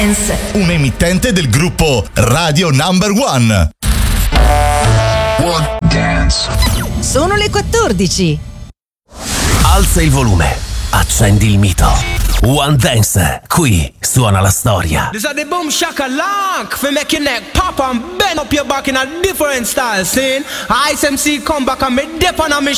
Dance, un emittente del gruppo Radio Number One. One Dance. Sono le 14. Alza il volume, accendi il mito. One Dance, qui suona la storia. This is the boom shakalak for make your neck pop and bend up your back in a different style. Scene, Ice MC come back and me dip on a mission.